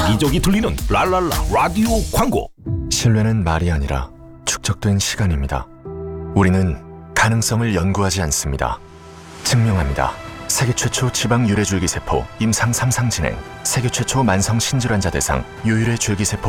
여기저기 들리는 랄랄라 라디오 광고. 신뢰는 말이 아니라 축적된 시간입니다. 우리는 가능성을 연구하지 않습니다. 증명합니다. 세계 최초 지방 유래 줄기세포 임상 3상 진행, 세계 최초 만성 신질환자 대상 요율의 줄기세포